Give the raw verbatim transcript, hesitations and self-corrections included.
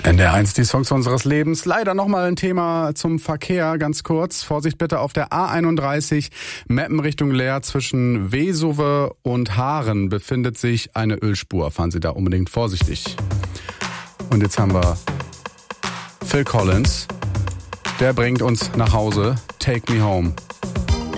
N D R eins, die Songs unseres Lebens. Leider nochmal ein Thema zum Verkehr, ganz kurz. Vorsicht bitte auf der A einunddreißig, Meppen Richtung Leer, zwischen Wesowe und Haaren befindet sich eine Ölspur. Fahren Sie da unbedingt vorsichtig. Und jetzt haben wir Phil Collins. Der bringt uns nach Hause. Take Me Home.